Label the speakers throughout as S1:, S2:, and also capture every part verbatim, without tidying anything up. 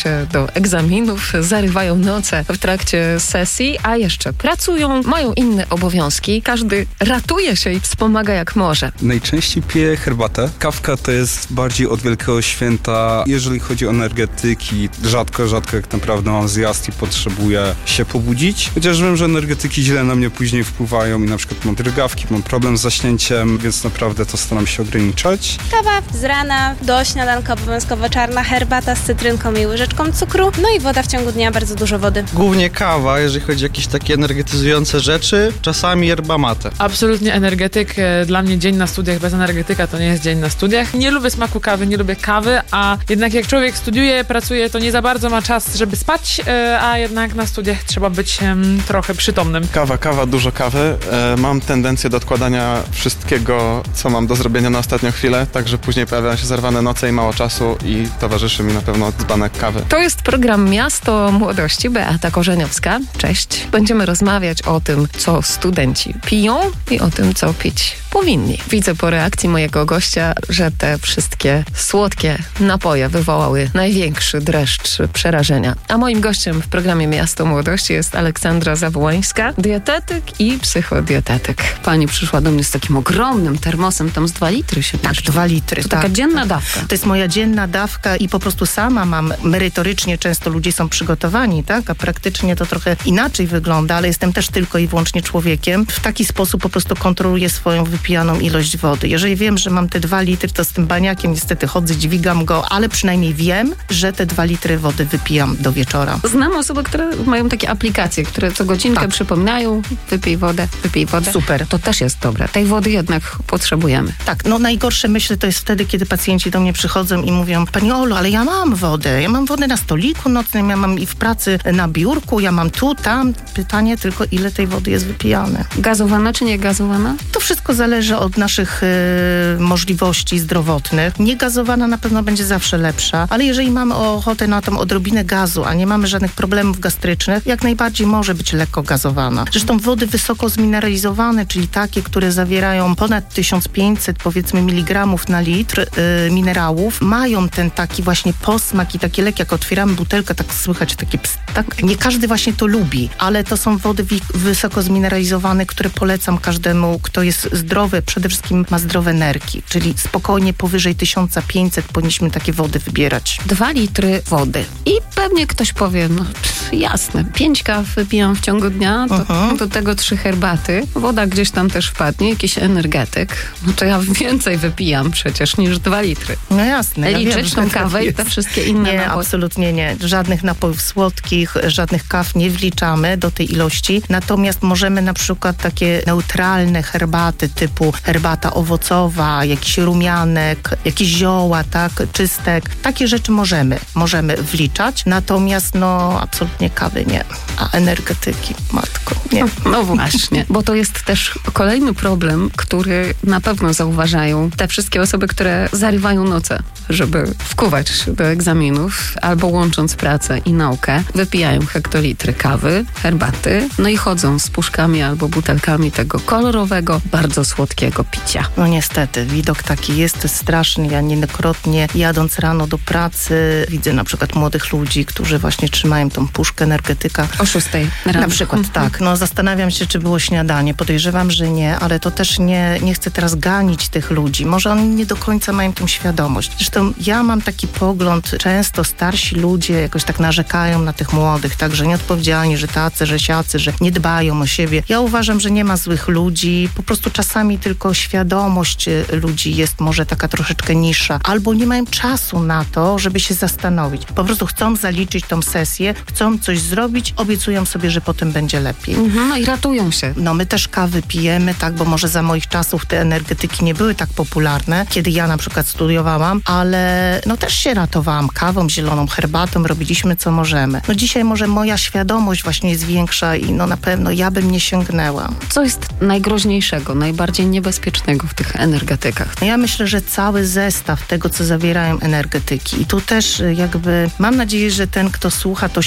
S1: do egzaminów, zarywają noce w trakcie sesji, a jeszcze pracują, mają inne obowiązki. Każdy ratuje się i wspomaga jak może.
S2: Najczęściej piję herbatę. Kawka to jest bardziej od Wielkiego Święta. Jeżeli chodzi o energetyki, rzadko, rzadko jak naprawdę mam zjazd i potrzebuję się pobudzić. Chociaż wiem, że energetyki źle na mnie później wpływają i na przykład mam drgawki, mam problem z zaśnięciem, więc naprawdę to staram się ograniczać.
S3: Kawa z rana do śniadanka obowiązkowo czarna, herbata z cytrynką i łyżeczką cukru, no i woda w ciągu dnia, bardzo dużo wody.
S4: Głównie kawa, jeżeli chodzi o jakieś takie energetyzujące rzeczy, czasami yerba mate.
S5: Absolutnie energetyk. Dla mnie dzień na studiach bez energetyka to nie jest dzień na studiach. Nie lubię smaku kawy, nie lubię kawy, a jednak jak człowiek studiuje, pracuje, to nie za bardzo ma czas, żeby spać, a jednak na studiach trzeba być um, trochę przytomnym.
S6: Kawa, kawa, dużo kawy. E, mam tendencję do odkładania wszystkiego, co mam do zrobienia na ostatnią chwilę, także później pojawiają się zerwane noce i mało czasu i towarzyszy mi na pewno dzbanek kawy.
S1: To jest program Miasto Młodości. Beata Korzeniowska. Cześć. Będziemy rozmawiać o tym, co studenci piją i o tym, co pić powinni. Widzę po reakcji mojego gościa, że te wszystkie słodkie napoje wywołały największy dreszcz przerażenia. A moim gościem w programie Miasto Młodości jest Aleksandra Zawołańska, dietetyk i psychodietetyk. Pani przyszła do mnie z takim ogromnym termosem, tam z dwa litry się
S7: Tak,
S1: mieszczą.
S7: dwa litry.
S1: To
S7: tak.
S1: taka dzienna dawka.
S7: To jest moja dzienna dawka i po prostu sama mam merytorycznie, często ludzie są przygotowani, tak? A praktycznie to trochę inaczej wygląda, ale jestem też tylko i wyłącznie człowiekiem. W taki sposób po prostu kontroluję swoją wypijaną ilość wody. Jeżeli wiem, że mam te dwa litry, to z tym baniakiem niestety chodzę, dźwigam go, ale przynajmniej wiem, że te dwa litry wody wypijam do wieczora.
S1: Znam osoby, które mają takie aplikacje, które co godzinkę
S7: Tak.
S1: przypominają, wypij wodę, wypij wodę.
S7: Super.
S1: To też jest dobre. Tej wody jednak potrzebujemy.
S7: Tak, no najgorsze myślę to jest wtedy, kiedy pacjenci do mnie przychodzą i mówią: Pani Olu, ale ja mam wodę, ja mam wodę na stoliku nocnym, ja mam i w pracy na biurku, ja mam tu, tam. Pytanie tylko, ile tej wody jest wypijane.
S1: Gazowana czy nie gazowana?
S7: To wszystko zależy od naszych y, możliwości zdrowotnych. Niegazowana na pewno będzie zawsze lepsza, ale jeżeli mamy ochotę na tą odrobinę gazu, a nie mamy żadnych problemów gastrycznych, jak najbardziej może być lekko gazowana. Zresztą wody wysoko zmineralizowane, czyli takie, które zawierają ponad tysiąc pięćset powiedzmy miligramów na litr y, minerałów, mają ten taki właśnie posmak i taki lek, jak otwieramy butelkę, tak słychać takie pst, tak? Nie każdy właśnie to lubi, ale to są wody wi- wysoko zmineralizowane, które polecam każdemu, kto jest zdrowy, przede wszystkim ma zdrowe nerki, czyli spokojnie powyżej tysiąc pięćset powinniśmy takie wody wybierać.
S1: Dwa litry wody. I pewnie ktoś powie, no pff, jasne, pięć kaw wypijam w ciągu dnia, to
S7: Uh-huh.
S1: do tego trzy herbaty, woda gdzieś tam też wpadnie, jakiś energetyk, no to ja więcej wypijam przecież niż dwa litry.
S7: No jasne. Ja
S1: Liczyć
S7: wiem, że
S1: tą
S7: tak
S1: kawę i
S7: jest.
S1: te wszystkie inne
S7: Nie,
S1: napoje.
S7: absolutnie nie. Żadnych napojów słodkich, żadnych kaw nie wliczamy do tej ilości. Natomiast możemy na przykład takie neutralne herbaty typu herbata owocowa, jakiś rumianek, jakieś zioła, tak, czystek. Takie rzeczy możemy, możemy wliczać. Natomiast no absolutnie kawy nie. A energetyki, matko, nie.
S1: No właśnie, bo to jest też kolejny problem, który na pewno zauważają te wszystkie osoby, które zarywają noce, żeby wkuwać do egzaminów, albo łącząc pracę i naukę, wypijają hektolitry kawy, herbaty, no i chodzą z puszkami albo butelkami tego kolorowego, bardzo słodkiego picia.
S7: No niestety, widok taki jest, to jest straszny. Ja niejednokrotnie jadąc rano do pracy widzę na przykład młodych ludzi, którzy właśnie trzymają tą puszkę energetyka.
S1: O szóstej rano.
S7: Na przykład tak. No zastanawiam się, czy było śniadanie. Podejrzewam, że nie, ale to też nie, nie chcę teraz ganić tych ludzi. Może oni nie do końca mają tą świadomość. Zresztą ja mam taki pogląd, często starsi ludzie jakoś tak narzekają na tych młodych, tak, że nieodpowiedzialni, że tacy, że siacy, że nie dbają o siebie. Ja uważam, że nie ma złych ludzi. Po prostu czasami tylko świadomość ludzi jest może taka troszeczkę niższa. Albo nie mają czasu na to, żeby się zastanowić. Po prostu chcą zaliczyć tą sesję, chcą coś zrobić, obiecują sobie, że potem będzie lepiej.
S1: Mhm, no i ratują się.
S7: No my też kawy pijemy, tak, bo może za moich czasów te energetyki nie były tak popularne, kiedy ja na przykład studiowałam, ale no też się ratowałam kawą, zieloną herbatą, robiliśmy co możemy. No dzisiaj może moja świadomość właśnie jest większa i no na pewno ja bym nie sięgnęła.
S1: Co jest najgroźniejszego, najbardziej niebezpiecznego w tych energetykach?
S7: Ja myślę, że cały zestaw tego, co zawierają energetyki i tu też jakby mam nadzieję, że ten, kto słucha, to się wsłucha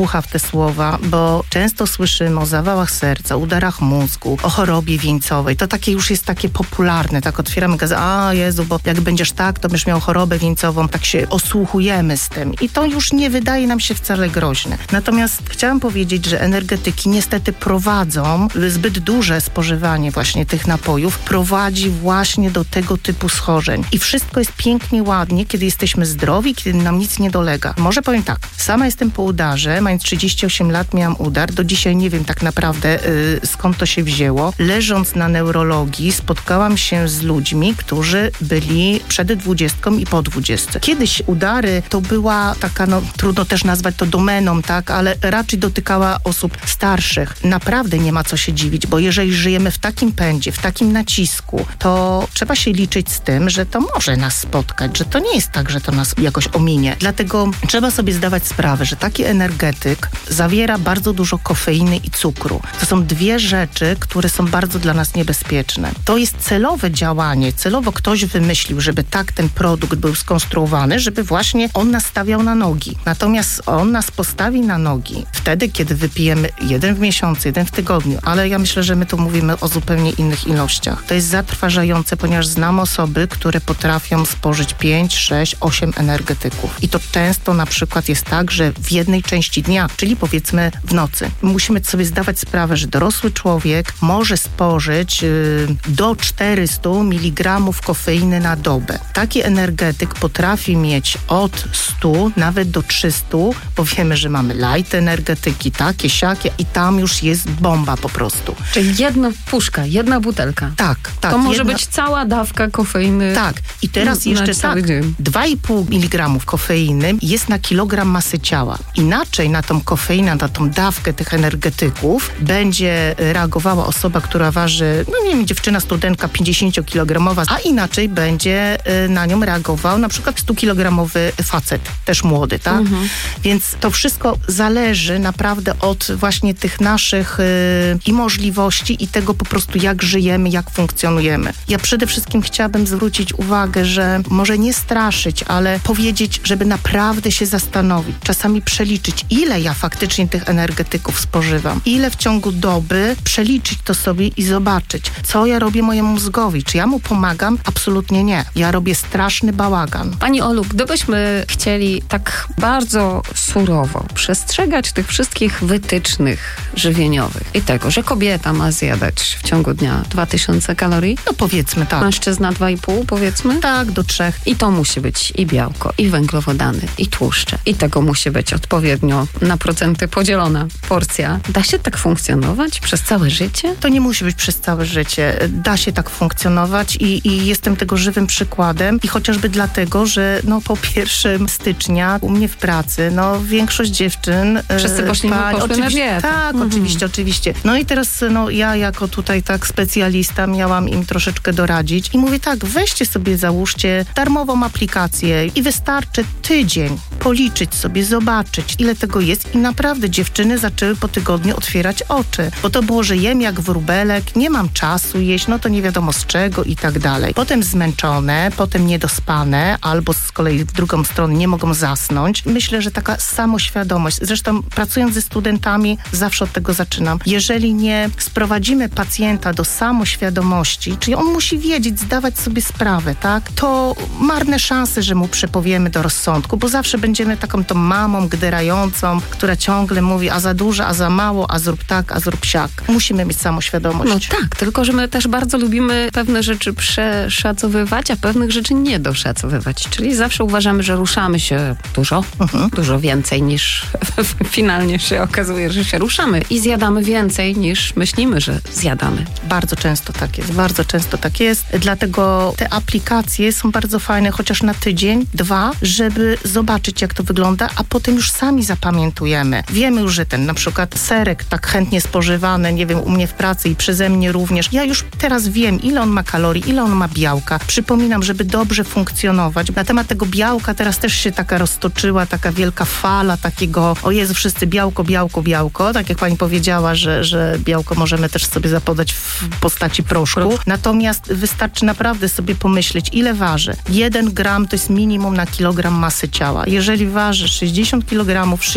S7: słucha w te słowa, bo często słyszymy o zawałach serca, udarach mózgu, o chorobie wieńcowej. To takie już jest takie popularne, tak otwieramy gazet, a Jezu, bo jak będziesz tak, to będziesz miał chorobę wieńcową, tak się osłuchujemy z tym i to już nie wydaje nam się wcale groźne. Natomiast chciałam powiedzieć, że energetyki niestety prowadzą, zbyt duże spożywanie właśnie tych napojów prowadzi właśnie do tego typu schorzeń. I wszystko jest pięknie, ładnie, kiedy jesteśmy zdrowi, kiedy nam nic nie dolega. Może powiem tak, sama jestem po udarze, mając trzydzieści osiem lat miałam udar, do dzisiaj nie wiem tak naprawdę yy, skąd to się wzięło. Leżąc na neurologii spotkałam się z ludźmi, którzy byli przed dwudziestką i po dwudziestce. Kiedyś udary to była taka, no trudno też nazwać to domeną, tak, ale raczej dotykała osób starszych. Naprawdę nie ma co się dziwić, bo jeżeli żyjemy w takim pędzie, w takim nacisku, to trzeba się liczyć z tym, że to może nas spotkać, że to nie jest tak, że to nas jakoś ominie. Dlatego trzeba sobie zdawać sprawę, że taki energetyk zawiera bardzo dużo kofeiny i cukru. To są dwie rzeczy, które są bardzo dla nas niebezpieczne. To jest celowe działanie, celowo ktoś wymyślił, żeby tak ten produkt był skonstruowany, żeby właśnie on nas stawiał na nogi. Natomiast on nas postawi na nogi wtedy, kiedy wypijemy jeden w miesiącu, jeden w tygodniu, ale ja myślę, że my tu mówimy o zupełnie innych ilościach. To jest zatrważające, ponieważ znam osoby, które potrafią spożyć pięć, sześć, osiem energetyków. I to często na przykład jest tak, że w jednej części dnia, czyli powiedzmy w nocy. Musimy sobie zdawać sprawę, że dorosły człowiek może spożyć yy, do czterysta miligramów kofeiny na dobę. Taki energetyk potrafi mieć od stu nawet do trzystu, bo wiemy, że mamy light energetyki, takie, siakie i tam już jest bomba po prostu.
S1: Czyli jedna puszka, jedna butelka.
S7: Tak, tak.
S1: To może
S7: jedna...
S1: być cała dawka kofeiny.
S7: Tak. I teraz
S1: na
S7: jeszcze
S1: cały
S7: tak,
S1: dzień.
S7: dwa i pół miligramów kofeiny jest na kilogram masy ciała. Inaczej na tą kofeinę, na tą dawkę tych energetyków będzie reagowała osoba, która waży, no nie wiem, dziewczyna, studentka pięćdziesięciokilogramowa, a inaczej będzie na nią reagował na przykład stukilogramowy facet, też młody, tak? Mhm. Więc to wszystko zależy naprawdę od właśnie tych naszych y, i możliwości i tego po prostu jak żyjemy, jak funkcjonujemy. Ja przede wszystkim chciałabym zwrócić uwagę, że może nie straszyć, ale powiedzieć, żeby naprawdę się zastanowić, czasami przeliczyć, ile ja faktycznie tych energetyków spożywam, ile w ciągu doby, przeliczyć to sobie i zobaczyć, co ja robię mojemu mózgowi, czy ja mu pomagam? Absolutnie nie. Ja robię straszny bałagan.
S1: Pani Olu, gdybyśmy chcieli tak bardzo surowo przestrzegać tych wszystkich wytycznych żywieniowych i tego, że kobieta ma zjadać w ciągu dnia dwa tysiące kalorii,
S7: no powiedzmy tak.
S1: Mężczyzna dwa i pół, powiedzmy?
S7: Tak, do trzech.
S1: I to musi być i białko, i węglowodany, i tłuszcze. I tego musi być odpowiednio na procenty podzielona porcja. Da się tak funkcjonować przez całe życie?
S7: To nie musi być przez całe życie. Da się tak funkcjonować i, i jestem tego żywym przykładem i chociażby dlatego, że no po pierwszym stycznia u mnie w pracy, no większość dziewczyn...
S1: Wszyscy poszli,
S7: pań,
S1: poszły na dietę.
S7: Tak, mhm. oczywiście, oczywiście. No i teraz no ja jako tutaj tak specjalista miałam im troszeczkę doradzić i mówię tak, weźcie sobie, załóżcie darmową aplikację i wystarczy tydzień policzyć sobie, zobaczyć, ile tego jest i naprawdę dziewczyny zaczęły po tygodniu otwierać oczy, bo to było, że jem jak wróbelek, nie mam czasu jeść, no to nie wiadomo z czego i tak dalej. Potem zmęczone, potem niedospane, albo z kolei w drugą stronę nie mogą zasnąć. Myślę, że taka samoświadomość, zresztą pracując ze studentami zawsze od tego zaczynam. Jeżeli nie sprowadzimy pacjenta do samoświadomości, czyli on musi wiedzieć, zdawać sobie sprawę, tak, to marne szanse, że mu przepowiemy do rozsądku, bo zawsze będziemy taką tą mamą gderającą, która ciągle mówi, a za dużo, a za mało, a zrób tak, a zrób siak. Musimy mieć samoświadomość.
S1: No tak, tylko że my też bardzo lubimy pewne rzeczy przeszacowywać, a pewnych rzeczy nie doszacowywać. Czyli zawsze uważamy, że ruszamy się dużo, mhm. dużo więcej niż finalnie się okazuje, że się ruszamy i zjadamy więcej niż myślimy, że zjadamy.
S7: Bardzo często tak jest, bardzo często tak jest. Dlatego te aplikacje są bardzo fajne, chociaż na tydzień, dwa, żeby zobaczyć, jak to wygląda, a potem już sami zapamiętujemy. Wiemy już, że ten na przykład serek tak chętnie spożywany, nie wiem, u mnie w pracy i przeze mnie również. Ja już teraz wiem, ile on ma kalorii, ile on ma białka. Przypominam, żeby dobrze funkcjonować. Na temat tego białka teraz też się taka roztoczyła, taka wielka fala takiego, o Jezu, wszyscy białko, białko, białko. Tak jak pani powiedziała, że, że białko możemy też sobie zapodać w postaci proszku. Natomiast wystarczy naprawdę sobie pomyśleć, ile waży. Jeden gram to jest minimum na kilogram masy ciała. Jeżeli waży sześćdziesiąt kilogramów,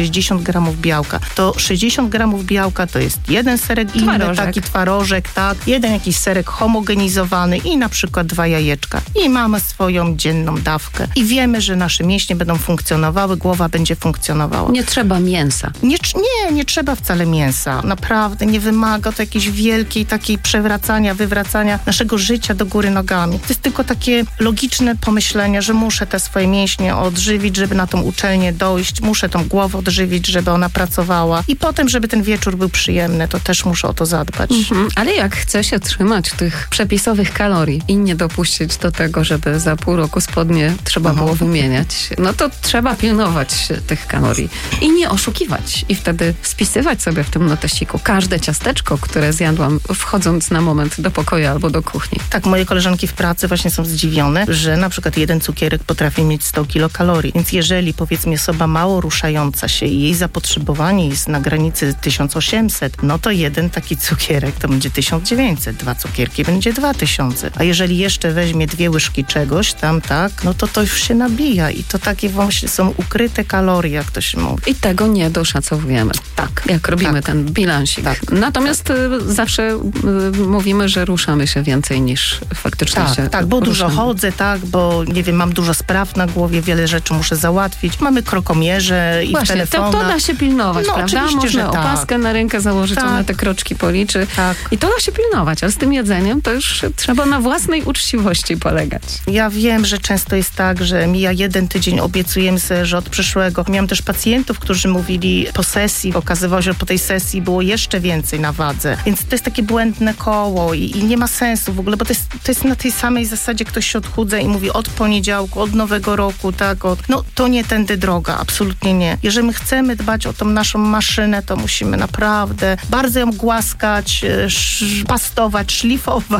S7: sześćdziesiąt gramów białka. To sześćdziesiąt gramów białka to jest jeden serek inny,
S1: Twarożek.
S7: taki twarożek, tak, jeden jakiś serek homogenizowany i na przykład dwa jajeczka. I mamy swoją dzienną dawkę. I wiemy, że nasze mięśnie będą funkcjonowały, głowa będzie funkcjonowała.
S8: Nie trzeba mięsa.
S7: Nie, nie, nie trzeba wcale mięsa. Naprawdę nie wymaga to jakiejś wielkiej takiej przewracania, wywracania naszego życia do góry nogami. To jest tylko takie logiczne pomyślenie, że muszę te swoje mięśnie odżywić, żeby na tą uczelnię dojść, muszę tą głowę odżywić, żeby ona pracowała i potem, żeby ten wieczór był przyjemny, to też muszę o to zadbać.
S1: Mhm. Ale jak chce się trzymać tych przepisowych kalorii i nie dopuścić do tego, żeby za pół roku spodnie trzeba
S7: Aha.
S1: było wymieniać, no to trzeba pilnować tych kalorii i nie oszukiwać. I wtedy spisywać sobie w tym notesiku każde ciasteczko, które zjadłam wchodząc na moment do pokoju albo do kuchni.
S7: Tak, moje koleżanki w pracy właśnie są zdziwione, że na przykład jeden cukierek potrafi mieć sto kilokalorii. Więc jeżeli powiedzmy osoba mało ruszająca się i jej zapotrzebowanie jest na granicy tysiąc osiemset, no to jeden taki cukierek to będzie tysiąc dziewięćset, dwa cukierki będzie dwa tysiące. A jeżeli jeszcze weźmie dwie łyżki czegoś tam, tak, no to to już się nabija i to takie właśnie są ukryte kalorie, jak to się mówi.
S1: I tego nie doszacowujemy.
S7: Tak.
S1: Jak robimy
S7: tak.
S1: ten bilansik.
S7: Tak.
S1: Natomiast y, zawsze y, mówimy, że ruszamy się więcej niż faktycznie
S7: Tak,
S1: się
S7: tak, bo dużo
S1: ruszamy.
S7: chodzę, tak, bo nie wiem, mam dużo spraw na głowie, wiele rzeczy muszę załatwić. Mamy krokomierze i w
S1: Właśnie,
S7: telefonach.
S1: to, to da się pilnować,
S7: No,
S1: prawda?
S7: oczywiście,
S1: Można
S7: że tak.
S1: opaskę na rękę założyć,
S7: Tak.
S1: ona te kroczki policzy.
S7: Tak.
S1: I to da się pilnować, ale z tym jedzeniem to już trzeba na własnej uczciwości polegać.
S7: Ja wiem, że często jest tak, że mija jeden tydzień, obiecujemy sobie, że od przyszłego. Miałam też pacjentów, którzy mówili po sesji, okazywało się, że po tej sesji było jeszcze więcej na wadze. Więc to jest takie błędne koło i, i nie ma sensu w ogóle, bo to jest, to jest na tej samej zasadzie, ktoś się odchudza i mówi od poniedziałku, od nowego roku, tak, od... No to nie tędy droga, absolutnie nie. Jeżeli my chcemy dbać o tą naszą maszynę, to musimy naprawdę bardzo ją głaskać, sz- pastować, szlifować,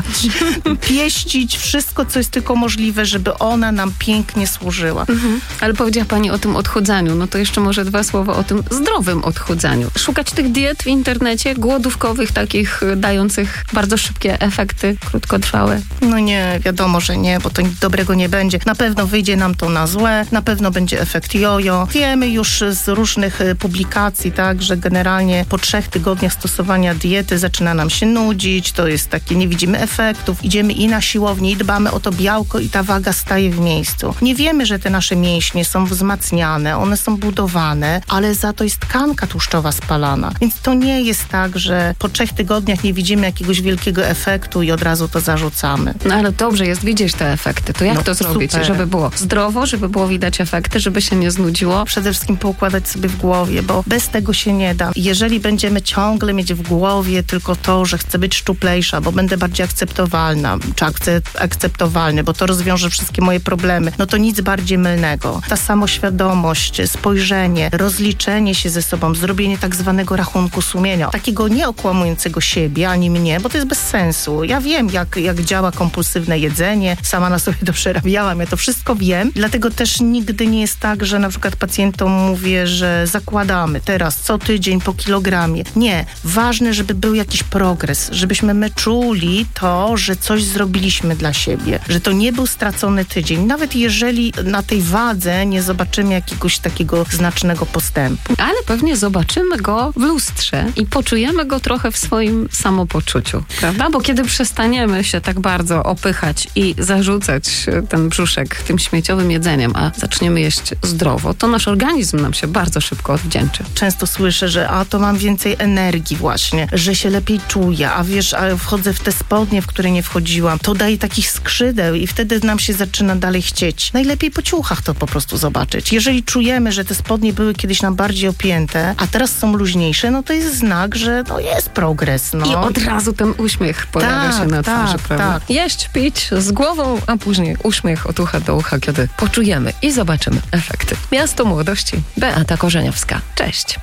S7: pieścić, wszystko, co jest tylko możliwe, żeby ona nam pięknie służyła.
S1: Mhm. Ale powiedziała Pani o tym odchudzaniu, no to jeszcze może dwa słowa o tym zdrowym odchudzaniu. Szukać tych diet w internecie, głodówkowych, takich y, dających bardzo szybkie efekty, krótkotrwałe.
S7: No nie, wiadomo, że nie, bo to nic dobrego nie będzie. Na pewno wyjdzie nam to na złe, na pewno będzie efekt jojo. Wiemy już z różnych y, publikacji, tak, że generalnie po trzech tygodniach stosowania diety zaczyna nam się nudzić, to jest takie, nie widzimy efektów, idziemy i na siłownię i dbamy o to białko i ta waga staje w miejscu. Nie wiemy, że te nasze mięśnie są wzmacniane, one są budowane, ale za to jest tkanka tłuszczowa spalana. Więc to nie jest tak, że po trzech tygodniach nie widzimy jakiegoś wielkiego efektu i od razu to zarzucamy.
S1: No ale dobrze jest widzieć te efekty. To jak
S7: No,
S1: to zrobić,
S7: super.
S1: żeby było zdrowo, żeby było widać efekty, żeby się nie znudziło?
S7: Przede wszystkim poukładać sobie w głowie, bo bez tego się nie da. Jeżeli będziemy ciągle mieć w głowie tylko to, że chcę być szczuplejsza, bo będę bardziej akceptowalna, czy akce- akceptowalny, bo to rozwiąże wszystkie moje problemy, no to nic bardziej mylnego. Ta samoświadomość, spojrzenie, rozliczenie się ze sobą, zrobienie tak zwanego rachunku sumienia, takiego nie okłamującego siebie ani mnie, bo to jest bez sensu. Ja wiem, jak, jak działa kompulsywne jedzenie, sama na sobie to przerabiałam, ja to wszystko wiem, dlatego też nigdy nie jest tak, że na przykład pacjentom mówię, że zakładamy teraz co tydzień po kilogramie. Nie. Ważne, żeby był jakiś progres, żebyśmy my czuli to, że coś zrobiliśmy dla siebie, że to nie był stracony tydzień, nawet jeżeli na tej wadze nie zobaczymy jakiegoś takiego znacznego postępu.
S1: Ale pewnie zobaczymy go w lustrze i poczujemy go trochę w swoim samopoczuciu, prawda? Bo kiedy przestaniemy się tak bardzo opychać i zarzucać ten brzuszek tym śmieciowym jedzeniem, a zaczniemy jeść zdrowo, to nasz organizm nam się bardzo szybko odwdzięczy.
S7: Często słyszę, że a to mam więcej energii właśnie, że się lepiej czuję, a wiesz, a wchodzę w te spodnie, w które nie wchodziłam, to daje takich skrzydeł i wtedy nam się zaczyna dalej chcieć. Najlepiej po ciuchach to po prostu zobaczyć. Jeżeli czujemy, że te spodnie były kiedyś nam bardziej opięte, a teraz są luźniejsze, no to jest znak, że no jest progres. No.
S1: I od razu ten uśmiech pojawia
S7: Tak,
S1: się na twarzy,
S7: tak,
S1: prawda?
S7: tak.
S1: Jeść, pić z głową, a później uśmiech od ucha do ucha, kiedy poczujemy i zobaczymy efekty. Miasto Młodości, Beata Korzeniowska. Cześć.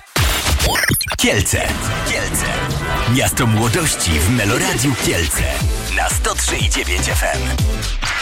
S9: Kielce. Kielce. Miasto Młodości w Meloradiu Kielce. Na sto trzy i dziewięć F M.